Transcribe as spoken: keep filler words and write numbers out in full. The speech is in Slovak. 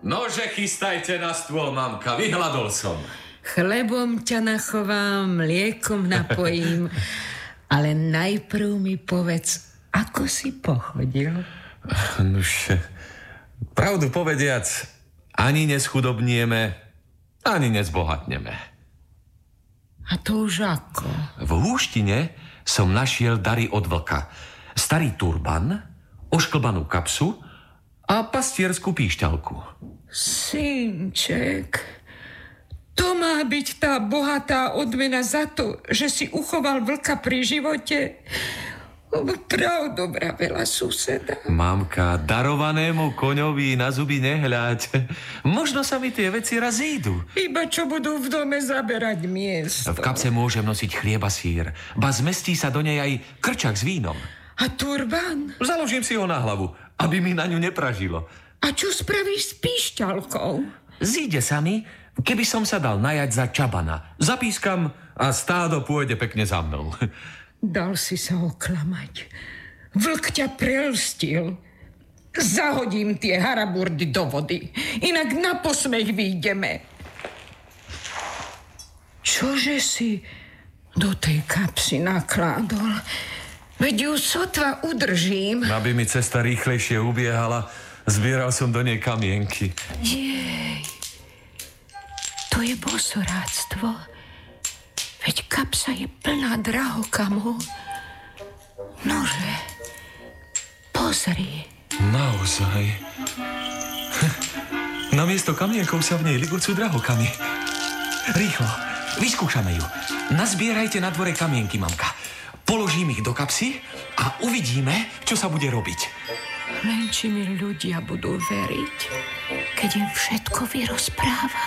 Nože chystajte na stôl, mamka, vyhľadol som. Chlebom ťa nachovám, mliekom napojím, ale najprv mi povedz, ako si pochodil? Nuž, pravdu povediac, ani neschudobnieme, ani nezbohatneme. A to už ako? V húštine som našiel dary od vlka. Starý turban, ošklbanú kapsu a pastierskú píšťalku. Synček, to má byť tá bohatá odmena za to, že si uchoval vlka pri živote. Pravdu vravela suseda. Mamka, darovanému koňovi na zuby nehľaď. Možno sa mi tie veci raz ídu. Iba čo budú v dome zaberať miesto. V kapse môžem nosiť chlieb a sír. Ba zmestí sa do nej aj krčak s vínom. A turban? Založím si ho na hlavu, aby mi na ňu nepražilo. A čo spravíš s píšťalkou? Zíde sa mi, keby som sa dal najať za čabana. Zapískam a stádo pôjde pekne za mnou. Dal si sa oklamať. Vlk ťa prelstil. Zahodím tie haraburdy do vody. Inak na posmech vyjdeme. Čože si do tej kapsy nakládol? Veď ju sotva udržím. Aby mi cesta rýchlejšie ubiehala, zbieral som do nej kamienky. Jej, to je bosoráctvo. Veď kapsa je plná drahokamov. Nože, pozri. Naozaj. Namiesto kamienkov sa v nej ligúcu drahokamy. Rýchlo, vyskúšame ju. Nazbierajte na dvore kamienky, mamka. Položím ich do kapsy a uvidíme, čo sa bude robiť. Len či mi ľudia budú veriť, keď im všetko vyrozpráva.